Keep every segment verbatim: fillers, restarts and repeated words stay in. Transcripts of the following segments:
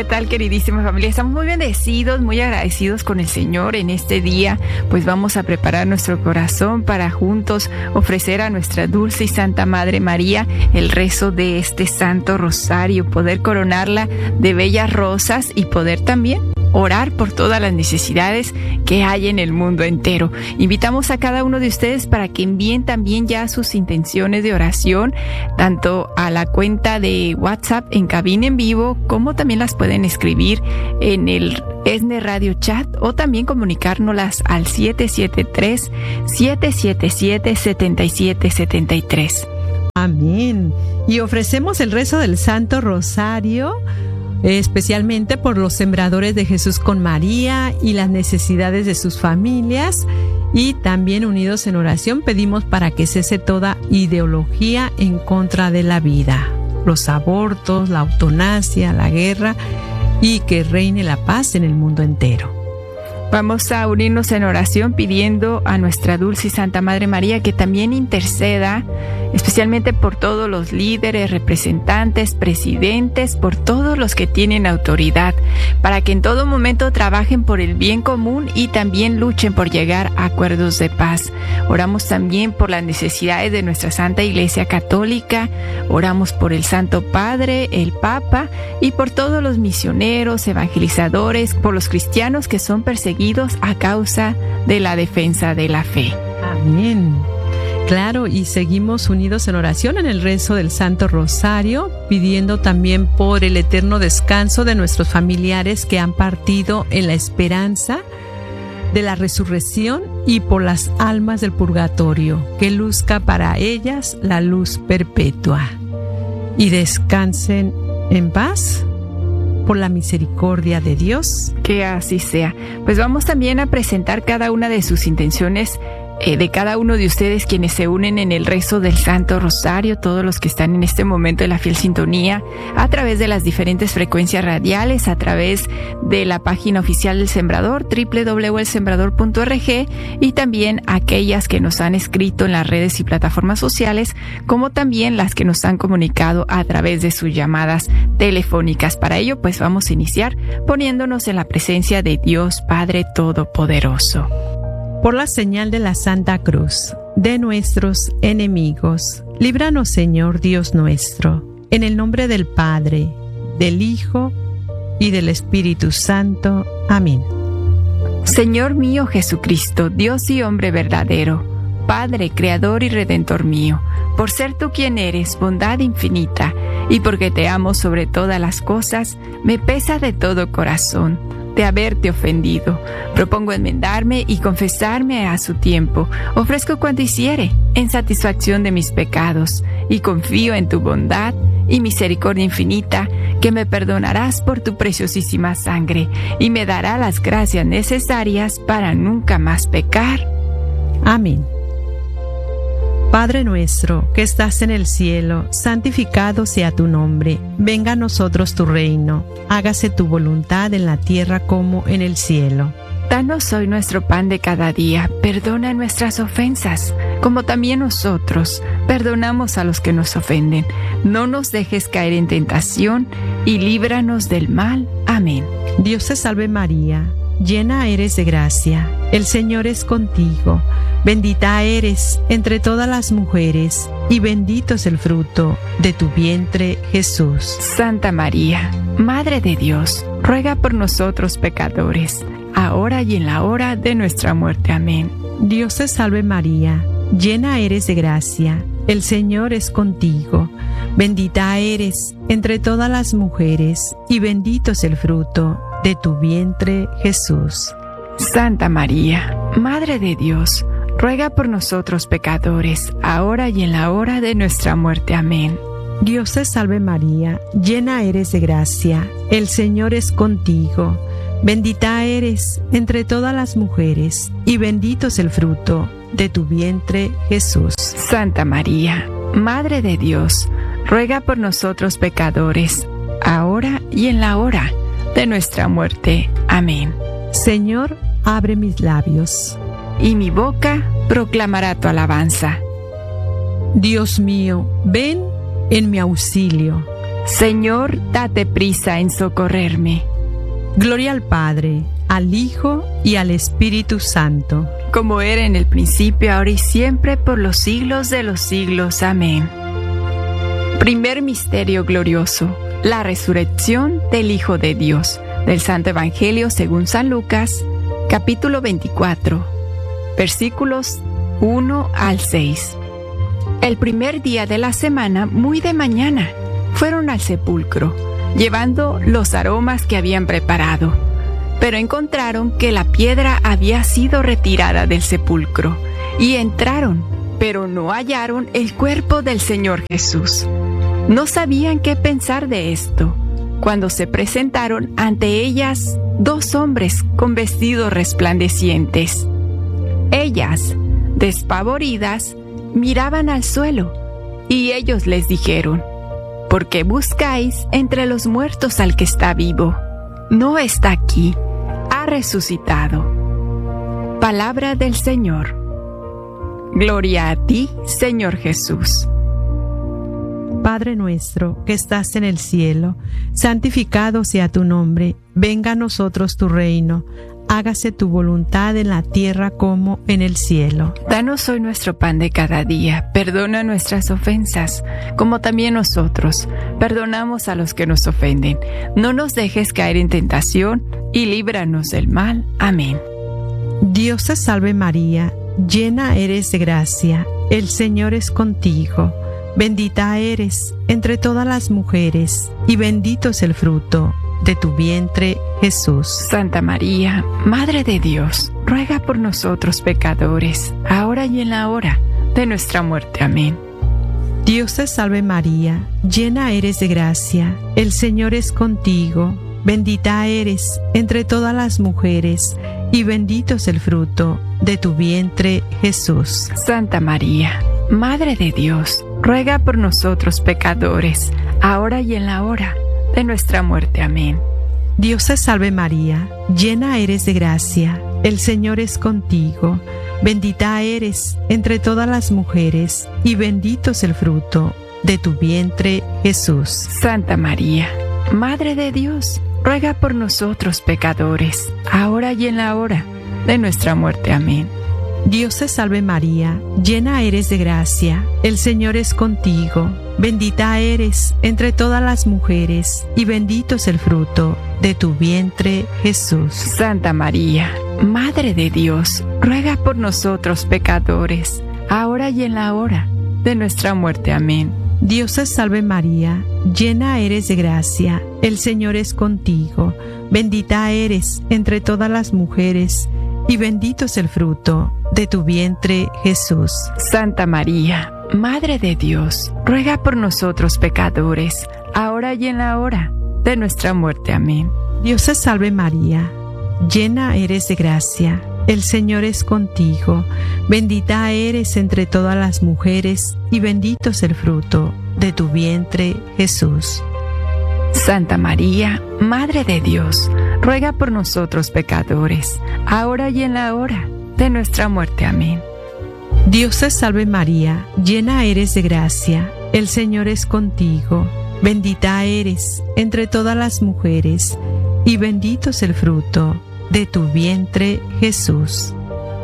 ¿Qué tal, queridísima familia? Estamos muy bendecidos, muy agradecidos con el Señor en este día, pues vamos a preparar nuestro corazón para juntos ofrecer a nuestra dulce y santa Madre María el rezo de este Santo Rosario, poder coronarla de bellas rosas y poder también orar por todas las necesidades que hay en el mundo entero. Invitamos a cada uno de ustedes para que envíen también ya sus intenciones de oración, tanto a la cuenta de WhatsApp en Cabina en Vivo, como también las pueden escribir en el ESNE Radio Chat o también comunicárnoslas al siete siete tres, siete siete siete, siete siete siete tres. Amén. Y ofrecemos el rezo del Santo Rosario, especialmente por los sembradores de Jesús con María y las necesidades de sus familias, y también unidos en oración pedimos para que cese toda ideología en contra de la vida, los abortos, la eutanasia, la guerra, y que reine la paz en el mundo entero. Vamos a unirnos en oración pidiendo a nuestra dulce y santa Madre María que también interceda, especialmente por todos los líderes, representantes, presidentes, por todos los que tienen autoridad, para que en todo momento trabajen por el bien común y también luchen por llegar a acuerdos de paz. Oramos también por las necesidades de nuestra Santa Iglesia Católica, oramos por el Santo Padre, el Papa, y por todos los misioneros, evangelizadores, por los cristianos que son perseguidos a causa de la defensa de la fe. Amén. Claro, y seguimos unidos en oración en el rezo del Santo Rosario, pidiendo también por el eterno descanso de nuestros familiares que han partido en la esperanza de la resurrección, y por las almas del purgatorio, que luzca para ellas la luz perpetua. Y descansen en paz por la misericordia de Dios. Que así sea. Pues vamos también a presentar cada una de sus intenciones, eh, de cada uno de ustedes quienes se unen en el rezo del Santo Rosario, todos los que están en este momento en la fiel sintonía, a través de las diferentes frecuencias radiales, a través de la página oficial del Sembrador, doble u doble u doble u punto el sembrador punto org, y también aquellas que nos han escrito en las redes y plataformas sociales, como también las que nos han comunicado a través de sus llamadas telefónicas. Para ello, pues vamos a iniciar poniéndonos en la presencia de Dios Padre Todopoderoso. Por la señal de la Santa Cruz de nuestros enemigos, líbranos, Señor Dios nuestro, en el nombre del Padre, del Hijo y del Espíritu Santo. Amén. Señor mío Jesucristo, Dios y hombre verdadero, Padre, Creador y Redentor mío, por ser tú quien eres, bondad infinita, y porque te amo sobre todas las cosas, me pesa de todo corazón de haberte ofendido. Propongo enmendarme y confesarme a su tiempo. Ofrezco cuanto hiciere en satisfacción de mis pecados, y confío en tu bondad y misericordia infinita, que me perdonarás por tu preciosísima sangre y me dará las gracias necesarias para nunca más pecar. Amén. Padre nuestro, que estás en el cielo, santificado sea tu nombre. Venga a nosotros tu reino. Hágase tu voluntad en la tierra como en el cielo. Danos hoy nuestro pan de cada día. Perdona nuestras ofensas, como también nosotros perdonamos a los que nos ofenden. No nos dejes caer en tentación y líbranos del mal. Amén. Dios te salve María, llena eres de gracia. El Señor es contigo. Bendita eres entre todas las mujeres, y bendito es el fruto de tu vientre, Jesús. Santa María, Madre de Dios, ruega por nosotros pecadores, ahora y en la hora de nuestra muerte. Amén. Dios te salve María, llena eres de gracia. El Señor es contigo. Bendita eres entre todas las mujeres, y bendito es el fruto de tu vientre, Jesús. Santa María, Madre de Dios, ruega por nosotros pecadores, ahora y en la hora de nuestra muerte. Amén. Dios te salve María, llena eres de gracia, el Señor es contigo. Bendita eres entre todas las mujeres, y bendito es el fruto de tu vientre, Jesús. Santa María, Madre de Dios, ruega por nosotros pecadores, ahora y en la hora de nuestra muerte. Amén. Señor, abre mis labios, y mi boca proclamará tu alabanza. Dios mío, ven en mi auxilio. Señor, date prisa en socorrerme. Gloria al Padre, al Hijo y al Espíritu Santo. Como era en el principio, ahora y siempre, por los siglos de los siglos. Amén. Primer misterio glorioso: la resurrección del Hijo de Dios. Del Santo Evangelio según San Lucas, capítulo veinticuatro, versículos uno al seis. El primer día de la semana, muy de mañana, fueron al sepulcro, llevando los aromas que habían preparado. Pero encontraron que la piedra había sido retirada del sepulcro, y entraron, pero no hallaron el cuerpo del Señor Jesús. No sabían qué pensar de esto, cuando se presentaron ante ellas dos hombres con vestidos resplandecientes. Ellas, despavoridas, miraban al suelo, y ellos les dijeron: ¿por qué buscáis entre los muertos al que está vivo? No está aquí, ha resucitado. Palabra del Señor. Gloria a ti, Señor Jesús. Padre nuestro, que estás en el cielo, santificado sea tu nombre. Venga a nosotros tu reino. Hágase tu voluntad en la tierra como en el cielo. Danos hoy nuestro pan de cada día. Perdona nuestras ofensas, como también nosotros perdonamos a los que nos ofenden. No nos dejes caer en tentación y líbranos del mal. Amén. Dios te salve María, llena eres de gracia. El Señor es contigo. Bendita eres entre todas las mujeres, y bendito es el fruto de tu vientre, Jesús. Santa María, Madre de Dios, ruega por nosotros pecadores, ahora y en la hora de nuestra muerte. Amén. Dios te salve María, llena eres de gracia, el Señor es contigo. Bendita eres entre todas las mujeres, y bendito es el fruto de tu vientre, Jesús. Santa María, Madre de Dios, ruega por nosotros pecadores, ahora y en la hora de nuestra muerte. Amén. Dios te salve María, llena eres de gracia, el Señor es contigo. Bendita eres entre todas las mujeres, y bendito es el fruto de tu vientre, Jesús. Santa María, Madre de Dios, ruega por nosotros pecadores, ahora y en la hora de nuestra muerte. Amén. Dios te salve María, llena eres de gracia, el Señor es contigo. Bendita eres entre todas las mujeres, y bendito es el fruto de tu vientre, Jesús. Santa María, Madre de Dios, ruega por nosotros pecadores, ahora y en la hora de nuestra muerte. Amén. Dios te salve María, llena eres de gracia, el Señor es contigo. Bendita eres entre todas las mujeres, y bendito es el fruto de tu vientre, Jesús. Santa María, Madre de Dios, ruega por nosotros pecadores, ahora y en la hora de nuestra muerte. Amén. Dios te salve María, llena eres de gracia, el Señor es contigo. Bendita eres entre todas las mujeres, y bendito es el fruto de tu vientre, Jesús. Santa María, Madre de Dios, ruega por nosotros pecadores, ahora y en la hora de nuestra muerte. Amén. Dios te salve María, llena eres de gracia, el Señor es contigo. Bendita eres entre todas las mujeres, y bendito es el fruto de tu vientre, Jesús.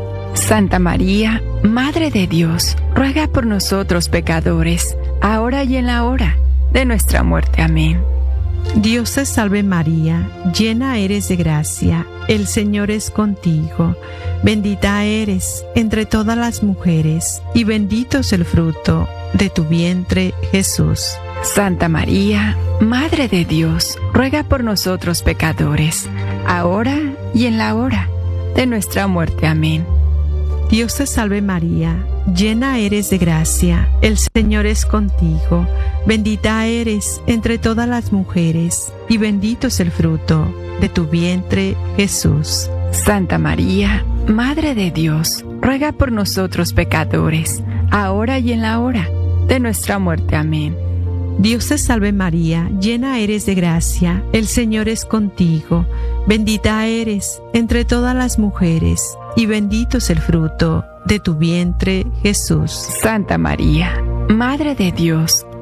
Santa María, Madre de Dios, ruega por nosotros pecadores, ahora y en la hora de nuestra muerte. Amén. Dios te salve María, llena eres de gracia, el Señor es contigo. Bendita eres entre todas las mujeres, y bendito es el fruto de tu vientre, Jesús. Santa María, Madre de Dios, ruega por nosotros pecadores, ahora y en la hora de nuestra muerte. Amén. Dios te salve María, llena eres de gracia, el Señor es contigo. Bendita eres entre todas las mujeres, y bendito es el fruto de tu vientre, Jesús. Santa María, Madre de Dios, ruega por nosotros pecadores, ahora y en la hora de nuestra muerte. Amén. Dios te salve María, llena eres de gracia, el Señor es contigo. Bendita eres entre todas las mujeres, y bendito es el fruto de tu vientre, Jesús. Santa María, Madre de Dios,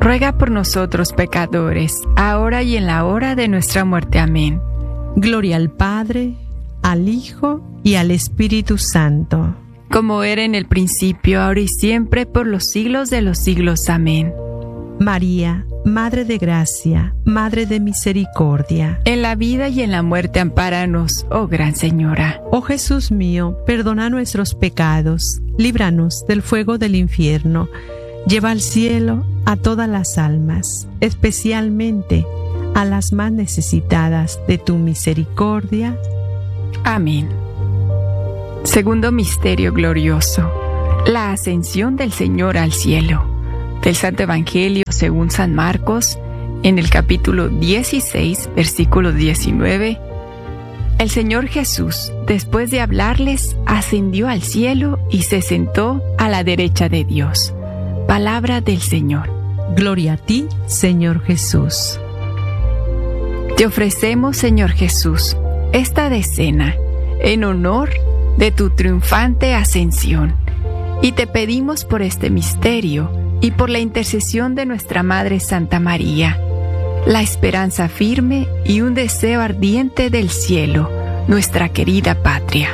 ruega por nosotros pecadores, ahora y en la hora de nuestra muerte. Amén. Gloria al Padre, al Hijo y al Espíritu Santo. Como era en el principio, ahora y siempre, por los siglos de los siglos. Amén. María, Madre de Gracia, Madre de Misericordia. En la vida y en la muerte, ampáranos, oh Gran Señora. Oh Jesús mío, perdona nuestros pecados, líbranos del fuego del infierno, lleva al cielo a todas las almas, especialmente a las más necesitadas de tu misericordia. Amén. Segundo misterio glorioso, la ascensión del Señor al cielo. Del Santo Evangelio según San Marcos, en el capítulo dieciséis, versículo diecinueve, el Señor Jesús, después de hablarles, ascendió al cielo y se sentó a la derecha de Dios. Palabra del Señor. Gloria a ti, Señor Jesús. Te ofrecemos, Señor Jesús, esta decena en honor de tu triunfante ascensión, y te pedimos por este misterio y por la intercesión de nuestra Madre Santa María, la esperanza firme y un deseo ardiente del cielo, nuestra querida patria.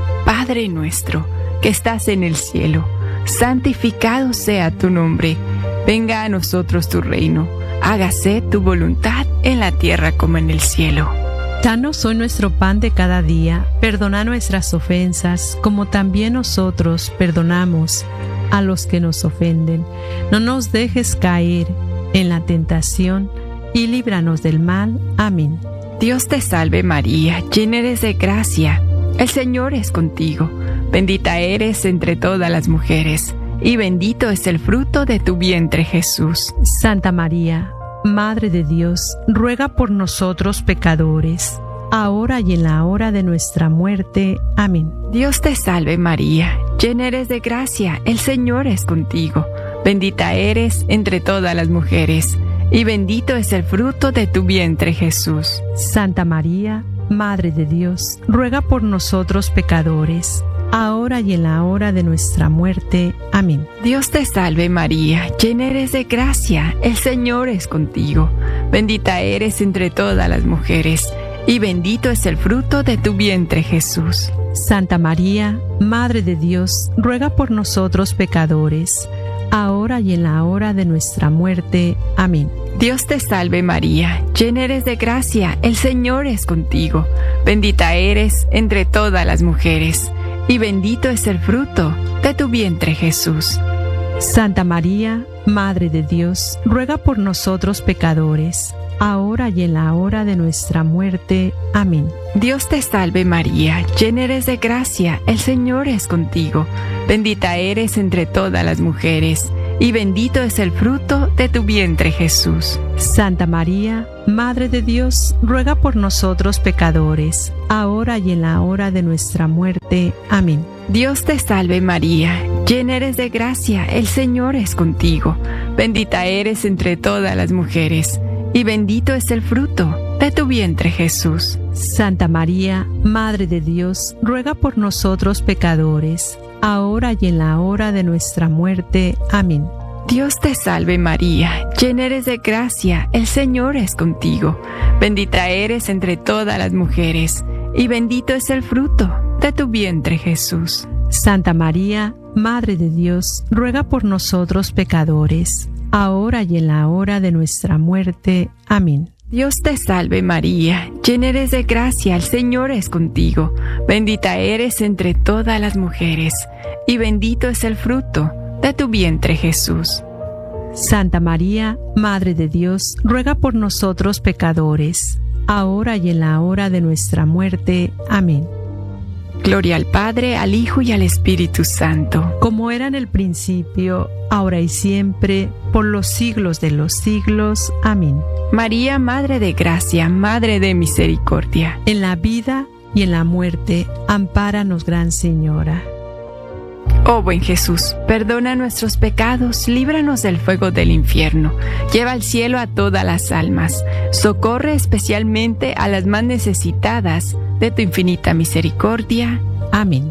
Padre nuestro, que estás en el cielo, santificado sea tu nombre. Venga a nosotros tu reino. Hágase tu voluntad en la tierra como en el cielo. Danos hoy nuestro pan de cada día. Perdona nuestras ofensas, como también nosotros perdonamos a los que nos ofenden. No nos dejes caer en la tentación y líbranos del mal. Amén. Dios te salve María, llena eres de gracia. El Señor es contigo. Bendita eres entre todas las mujeres, y bendito es el fruto de tu vientre, Jesús. Santa María, Madre de Dios, ruega por nosotros pecadores, ahora y en la hora de nuestra muerte. Amén. Dios te salve María, llena eres de gracia, el Señor es contigo. Bendita eres entre todas las mujeres, y bendito es el fruto de tu vientre, Jesús. Santa María, Madre de Dios, ruega por nosotros pecadores, ahora y en la hora de nuestra muerte. Amén. Dios te salve María, llena eres de gracia, el Señor es contigo. Bendita eres entre todas las mujeres, y bendito es el fruto de tu vientre, Jesús. Santa María, Madre de Dios, ruega por nosotros pecadores, ahora y en la hora de nuestra muerte. Amén. Dios te salve María, llena eres de gracia, el Señor es contigo. Bendita eres entre todas las mujeres, y bendito es el fruto de tu vientre, Jesús. Santa María, Madre de Dios, ruega por nosotros pecadores, ahora y en la hora de nuestra muerte. Amén. Dios te salve María, llena eres de gracia, el Señor es contigo. Bendita eres entre todas las mujeres, y bendito es el fruto de tu vientre, Jesús. Santa María, Madre de Dios, ruega por nosotros pecadores, ahora y en la hora de nuestra muerte. Amén. Dios te salve María, llena eres de gracia, el Señor es contigo. Bendita eres entre todas las mujeres, y bendito es el fruto de tu vientre, Jesús. Santa María, Madre de Dios, ruega por nosotros pecadores, ahora y en la hora de nuestra muerte. Amén. Dios te salve María, llena eres de gracia, el Señor es contigo. Bendita eres entre todas las mujeres, y bendito es el fruto de tu vientre, Jesús. Santa María, Madre de Dios, ruega por nosotros pecadores, ahora y en la hora de nuestra muerte. Amén. Dios te salve María, llena eres de gracia, el Señor es contigo. Bendita eres entre todas las mujeres, y bendito es el fruto de tu vientre, Jesús. Santa María, Madre de Dios, ruega por nosotros pecadores, ahora y en la hora de nuestra muerte. Amén. Gloria al Padre, al Hijo y al Espíritu Santo. Como era en el principio, ahora y siempre, por los siglos de los siglos. Amén. María, Madre de Gracia, Madre de Misericordia. En la vida y en la muerte, ampáranos, Gran Señora. Oh buen Jesús, perdona nuestros pecados, líbranos del fuego del infierno, lleva al cielo a todas las almas, socorre especialmente a las más necesitadas de tu infinita misericordia. Amén.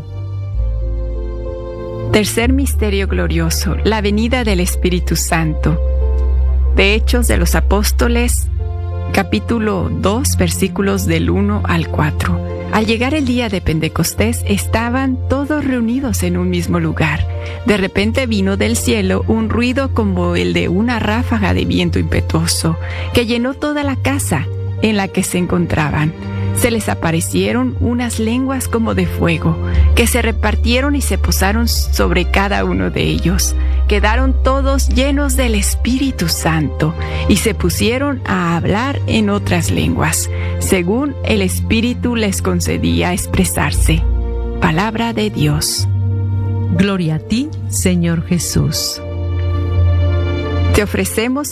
Tercer misterio glorioso, la venida del Espíritu Santo. de Hechos de los Apóstoles, capítulo dos, versículos del uno al cuatro. Al llegar el día de Pentecostés, estaban todos reunidos en un mismo lugar. De repente vino del cielo un ruido como el de una ráfaga de viento impetuoso, que llenó toda la casa en la que se encontraban. Se les aparecieron unas lenguas como de fuego, que se repartieron y se posaron sobre cada uno de ellos. Quedaron todos llenos del Espíritu Santo y se pusieron a hablar en otras lenguas, según el Espíritu les concedía expresarse. Palabra de Dios. Gloria a ti, Señor Jesús. Te ofrecemos